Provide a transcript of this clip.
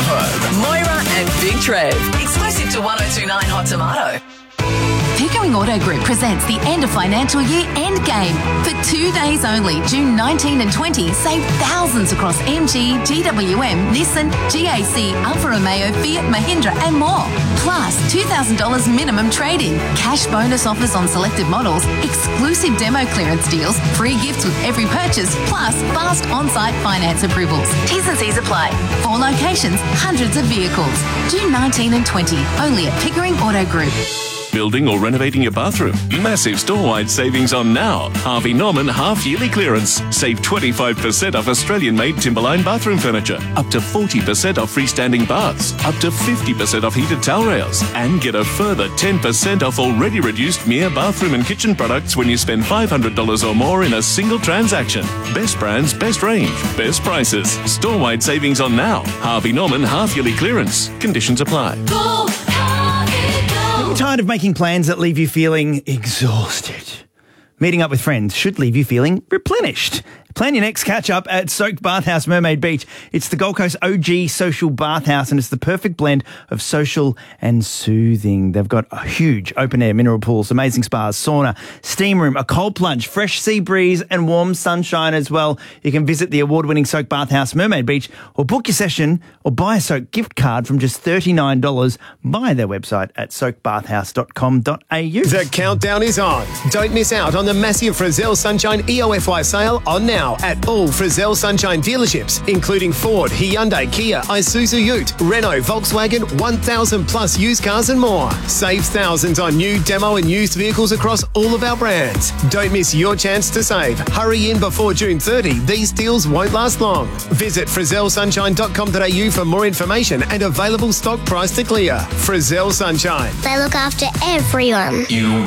home. Moira and Big Trev. Exclusive to 1029 Hot Tomato. Pickering Auto Group presents the end of financial year Endgame. For 2 days only, June 19 and 20, save thousands across MG, GWM, Nissan, GAC, Alfa Romeo, Fiat, Mahindra and more. Plus, $2,000 minimum trade-in, cash bonus offers on selected models, exclusive demo clearance deals, free gifts with every purchase, plus fast on-site finance approvals. T's and C's apply. 4 locations, hundreds of vehicles. June 19 and 20, only at Pickering Auto Group. Building or renovating your bathroom? Massive store-wide savings on now. Harvey Norman half-yearly clearance. Save 25% off Australian-made Timberline bathroom furniture. Up to 40% off freestanding baths. Up to 50% off heated towel rails. And get a further 10% off already reduced Mia bathroom and kitchen products when you spend $500 or more in a single transaction. Best brands, best range, best prices. Store-wide savings on now. Harvey Norman half-yearly clearance. Conditions apply. Go, Harvey, go. Are you tired of making plans that leave you feeling exhausted? Meeting up with friends should leave you feeling replenished. Plan your next catch-up at Soaked Bathhouse Mermaid Beach. It's the Gold Coast OG social bathhouse, and it's the perfect blend of social and soothing. They've got a huge open-air mineral pools, amazing spas, sauna, steam room, a cold plunge, fresh sea breeze and warm sunshine as well. You can visit the award-winning Soaked Bathhouse Mermaid Beach or book your session or buy a Soak gift card from just $39 via their website at soakbathhouse.com.au. The countdown is on. Don't miss out on the massive Frizzell Sunshine EOFY sale on now at all Frizzell Sunshine dealerships, including Ford, Hyundai, Kia, Isuzu Ute, Renault, Volkswagen, 1,000 plus used cars and more. Save thousands on new, demo and used vehicles across all of our brands. Don't miss your chance to save. Hurry in before June 30. These deals won't last long. Visit frizzellsunshine.com.au for more information and available stock price to clear. Frizzell Sunshine. They look after everyone.